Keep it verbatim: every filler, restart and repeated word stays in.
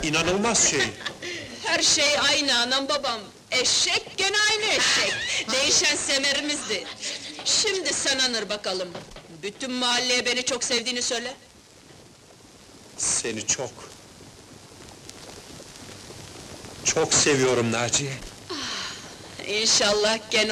İnanılmaz şey! Her şey aynı anam babam. Eşek gene aynı eşek. Değişen semerimizdi. Şimdi sen anır bakalım. Bütün mahalleye beni çok sevdiğini söyle. Seni çok... Çok seviyorum Naciye! İnşallah gene